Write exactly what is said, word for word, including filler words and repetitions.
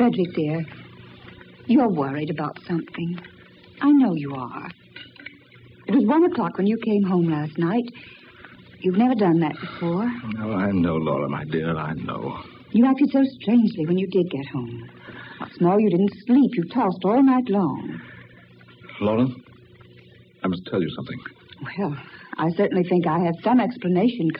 Frederick, dear, you're worried about something. I know you are. It was one o'clock when you came home last night. You've never done that before. Oh, I know, Laura, my dear, I know. You acted so strangely when you did get home. What's more, you didn't sleep. You tossed all night long. Laura, I must tell you something. Well, I certainly think I have some explanation